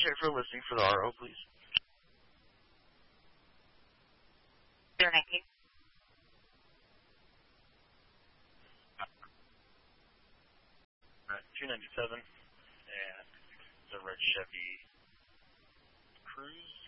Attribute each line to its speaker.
Speaker 1: check for a listing for the RO, please.
Speaker 2: 019.
Speaker 3: 297, and the red Chevy Cruze.